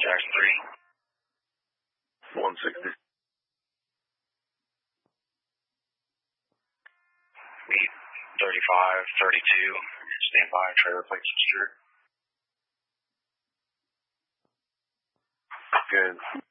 Jackson 3. 160. Meet 3532. Stand by, trailer plate secure. Good.